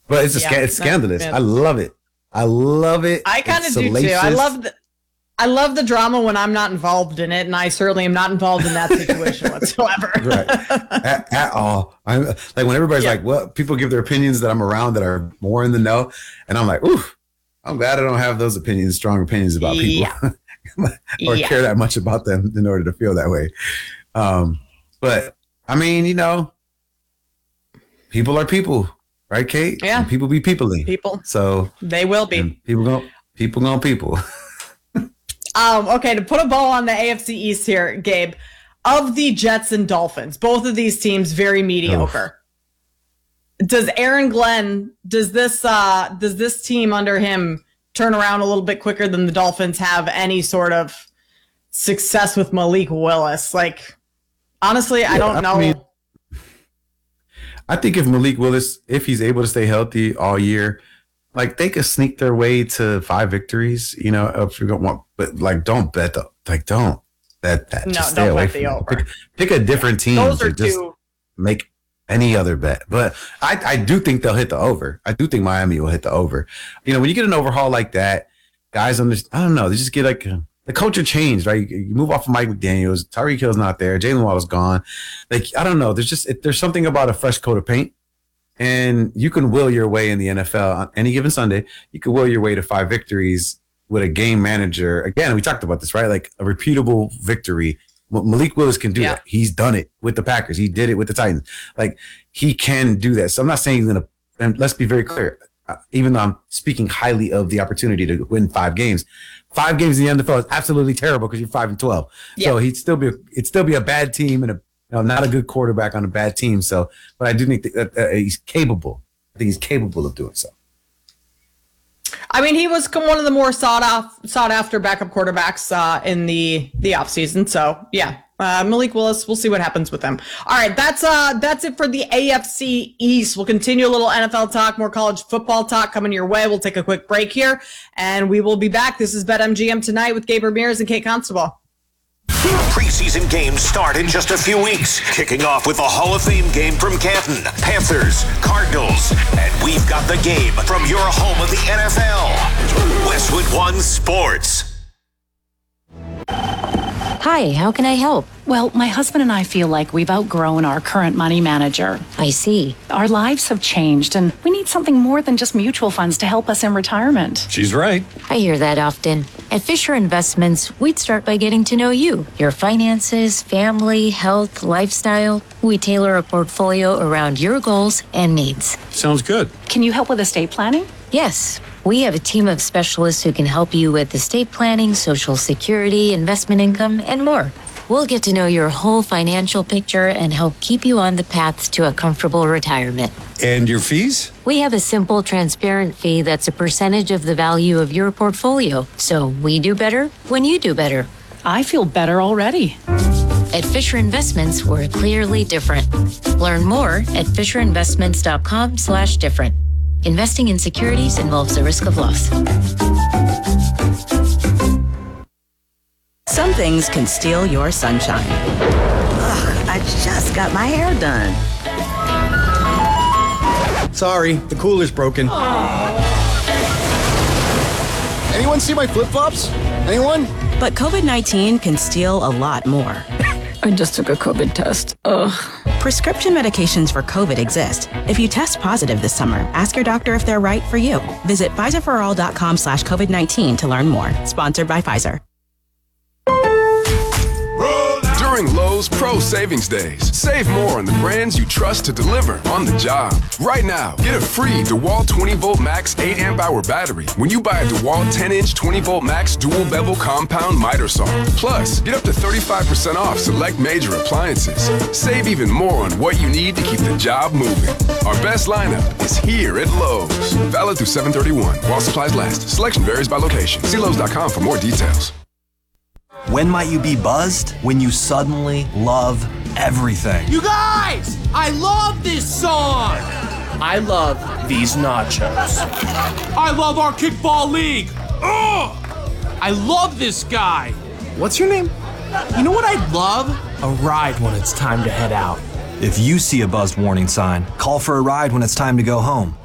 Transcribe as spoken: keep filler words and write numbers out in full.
But it's a Yeah, sca- it's scandalous. that's- I love it. I love it. I kind of It's do too. I salacious. love the, I love the drama when I'm not involved in it, and I certainly am not involved in that situation whatsoever. Right. at, at all. I'm like when everybody's Yeah. like, well, people give their opinions that I'm around that are more in the know. And I'm like, ooh, I'm glad I don't have those opinions, strong opinions about people or Yeah. care that much about them in order to feel that way. Um, but I mean, you know, people are people, right, Kate? Yeah. And people be peopling. People, So they will be. and people go people going people. Um, okay, to put a bow on the A F C East here, Gabe, of the Jets and Dolphins, both of these teams very mediocre. Does Aaron Glenn, does this uh, does this team under him turn around a little bit quicker than the Dolphins have any sort of success with Malik Willis? Like, honestly, I don't I know. mean, I think if Malik Willis, if he's able to stay healthy all year, like they could sneak their way to five victories, you know, if you don't want, but like don't bet the, like don't bet that. No, Just stay don't away bet from the it. over. Pick, pick a different team Those to are just two. make any other bet. But I, I do think they'll hit the over. I do think Miami will hit the over. You know, when you get an overhaul like that, guys understand, I don't know, they just get like a, the culture changed, right? You move off of Mike McDaniels, Tyreek Hill's not there, Jalen Waddle's gone. Like, I don't know. There's just, it, there's something about a fresh coat of paint. And you can will your way in the N F L on any given Sunday. You can will your way to five victories with a game manager. Again, we talked about this, right? Like a reputable victory. Malik Willis can do Yeah. that. He's done it with the Packers. He did it with the Titans. Like he can do that. So I'm not saying he's going to, and let's be very clear. Uh, even though I'm speaking highly of the opportunity to win five games, five games in the N F L is absolutely terrible because you're five and twelve. Yeah. So he'd still be, it'd still be a bad team and a, you know, not a good quarterback on a bad team. So, but I do think that uh, he's capable. I think he's capable of doing so. I mean, he was one of the more sought off, sought after backup quarterbacks uh, in the the offseason. So yeah, uh, Malik Willis. We'll see what happens with him. All right, that's uh that's it for the A F C East. We'll continue a little N F L talk, more college football talk coming your way. We'll take a quick break here, and we will be back. This is BetMGM Tonight with Gabe Ramirez and Kate Constable. Preseason games start in just a few weeks, kicking off with a Hall of Fame game from Canton, Panthers, Cardinals, and we've got the game from your home of the N F L, Westwood One Sports. Hi, how can I help? Well, my husband and I feel like we've outgrown our current money manager. I see. Our lives have changed, and we need something more than just mutual funds to help us in retirement. She's right. I hear that often. At Fisher Investments, we'd start by getting to know you, your finances, family, health, lifestyle. We tailor a portfolio around your goals and needs. Sounds good. Can you help with estate planning? Yes, we have a team of specialists who can help you with estate planning, social security, investment income, and more. We'll get to know your whole financial picture and help keep you on the path to a comfortable retirement. And your fees? We have a simple, transparent fee that's a percentage of the value of your portfolio. So we do better when you do better. I feel better already. At Fisher Investments, we're clearly different. Learn more at fisherinvestments.com slash different. Investing in securities involves a risk of loss. Some things can steal your sunshine. Ugh, I just got my hair done. Sorry, the cooler's broken. Anyone see my flip-flops? Anyone? But COVID nineteen can steal a lot more. I just took a COVID test. Ugh. Prescription medications for COVID exist. If you test positive this summer, ask your doctor if they're right for you. Visit Pfizerforall.com slash COVID-19 to learn more. Sponsored by Pfizer. During Lowe's Pro Savings Days, save more on the brands you trust to deliver on the job. Right now, get a free DeWalt twenty volt max eight amp hour battery when you buy a DeWalt ten inch twenty volt max dual bevel compound miter saw. Plus, get up to thirty-five percent off select major appliances. Save even more on what you need to keep the job moving. Our best lineup is here at Lowe's. Valid through seven thirty-one while supplies last. Selection varies by location. See Lowe's dot com for more details. When might you be buzzed? When you suddenly love everything. You guys, I love this song. I love these nachos. I love our kickball league. Ugh! I love this guy. What's your name? You know what I'd love? A ride when it's time to head out. If you see a buzzed warning sign, call for a ride when it's time to go home.